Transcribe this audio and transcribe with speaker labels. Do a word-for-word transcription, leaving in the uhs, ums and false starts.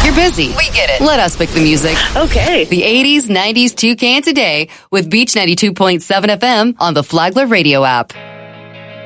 Speaker 1: You're busy.
Speaker 2: We get it.
Speaker 1: Let us pick the music.
Speaker 2: Okay.
Speaker 1: The eighties, nineties, two K today with Beach ninety-two point seven F M on the Flagler Radio app.